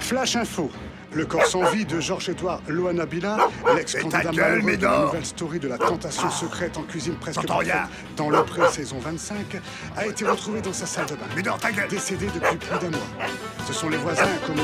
Flash info. Le corps sans vie de Georges-Édouard Loanabila, l'ex-candidat malheureux de la nouvelle story de la tentation secrète en cuisine presque parfaite dans le pré saison 25, a été retrouvé dans sa salle de bain. Décédé depuis plus d'un mois. Ce sont les voisins, comme